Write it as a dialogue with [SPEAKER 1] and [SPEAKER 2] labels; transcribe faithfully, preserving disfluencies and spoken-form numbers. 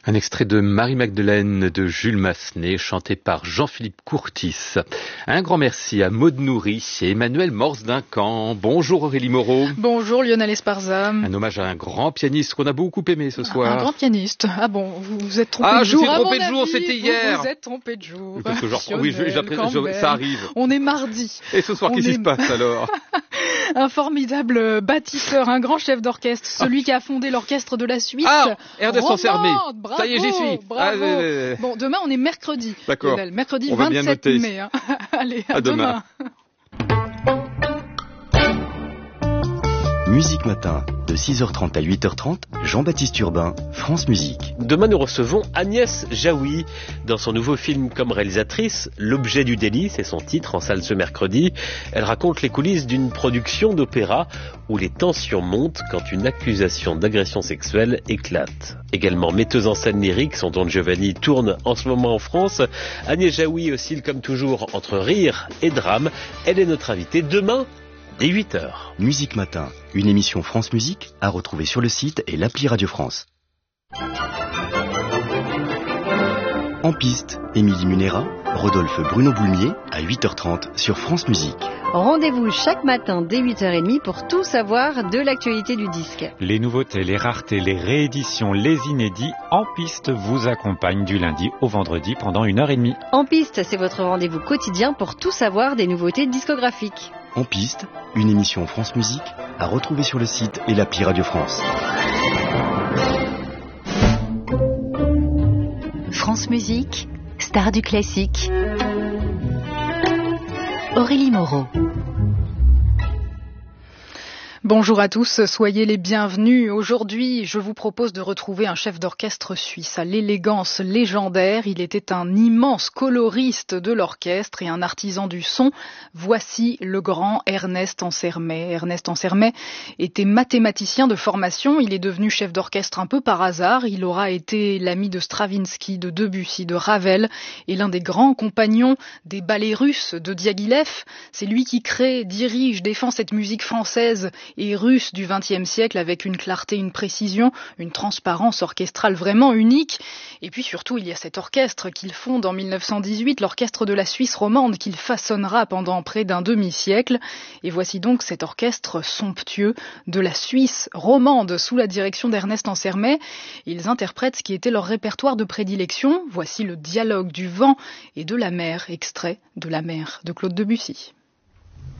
[SPEAKER 1] Un extrait de Marie-Magdeleine de Jules Massenet, chanté par Jean-Philippe Courtis. Un grand merci à Maud Nourri et Emmanuel Morse-Duncan. Bonjour Aurélie Moreau.
[SPEAKER 2] Bonjour Lionel Esparza.
[SPEAKER 1] Un hommage à un grand pianiste qu'on a beaucoup aimé ce soir.
[SPEAKER 2] Un grand pianiste. Ah bon, vous vous êtes trompé
[SPEAKER 1] ah,
[SPEAKER 2] de jour.
[SPEAKER 1] Ah, je suis trompé
[SPEAKER 2] de
[SPEAKER 1] jour, c'était hier.
[SPEAKER 2] Vous vous êtes trompé de jour.
[SPEAKER 1] Parce que genre, oui, je, je, ça arrive.
[SPEAKER 2] On est mardi.
[SPEAKER 1] Et ce soir, qu'est-ce qui est... se passe alors?
[SPEAKER 2] Un formidable bâtisseur, un grand chef d'orchestre, celui ah. qui a fondé l'orchestre de la Suisse.
[SPEAKER 1] Ah, Ernest Ansermet.
[SPEAKER 2] Bravo,
[SPEAKER 1] ça y est, j'y suis.
[SPEAKER 2] Bravo. Ah, euh... Bon, demain on est mercredi.
[SPEAKER 1] D'accord.
[SPEAKER 2] Lionel, mercredi
[SPEAKER 1] on
[SPEAKER 2] vingt-sept mai. Hein. Allez, à,
[SPEAKER 1] à
[SPEAKER 2] demain.
[SPEAKER 1] demain.
[SPEAKER 3] Musique Matin, de six heures trente à huit heures trente, Jean-Baptiste Urbain, France Musique.
[SPEAKER 4] Demain, nous recevons Agnès Jaoui. Dans son nouveau film comme réalisatrice, L'objet du délit, c'est son titre, en salle ce mercredi. Elle raconte les coulisses d'une production d'opéra où les tensions montent quand une accusation d'agression sexuelle éclate. Également metteuse en scène lyrique, son Don Giovanni tourne en ce moment en France. Agnès Jaoui oscille comme toujours entre rire et drame. Elle est notre invitée demain dès huit heures.
[SPEAKER 3] Musique Matin, une émission France Musique à retrouver sur le site et l'appli Radio France. En piste, Émilie Munera, Rodolphe Bruno Boulmier à huit heures trente sur France Musique.
[SPEAKER 5] Rendez-vous chaque matin dès huit heures trente pour tout savoir de l'actualité du disque.
[SPEAKER 6] Les nouveautés, les raretés, les rééditions, les inédits, En Piste vous accompagnent du lundi au vendredi pendant une heure et demie.
[SPEAKER 5] En Piste, c'est votre rendez-vous quotidien pour tout savoir des nouveautés discographiques.
[SPEAKER 3] En Piste, une émission France Musique à retrouver sur le site et l'appli Radio France.
[SPEAKER 7] France Musique, star du classique. Aurélie Moreau.
[SPEAKER 2] Bonjour à tous, soyez les bienvenus. Aujourd'hui, je vous propose de retrouver un chef d'orchestre suisse à l'élégance légendaire. Il était un immense coloriste de l'orchestre et un artisan du son. Voici le grand Ernest Ansermet. Ernest Ansermet était mathématicien de formation. Il est devenu chef d'orchestre un peu par hasard. Il aura été l'ami de Stravinsky, de Debussy, de Ravel et l'un des grands compagnons des ballets russes de Diaghilev. C'est lui qui crée, dirige, défend cette musique française et russe du vingtième siècle avec une clarté, une précision, une transparence orchestrale vraiment unique. Et puis surtout, il y a cet orchestre qu'il fonde en mille neuf cent dix-huit, l'orchestre de la Suisse romande qu'il façonnera pendant près d'un demi-siècle. Et voici donc cet orchestre somptueux de la Suisse romande sous la direction d'Ernest Ansermet. Ils interprètent ce qui était leur répertoire de prédilection. Voici le dialogue du vent et de la mer, extrait de La mer de Claude Debussy.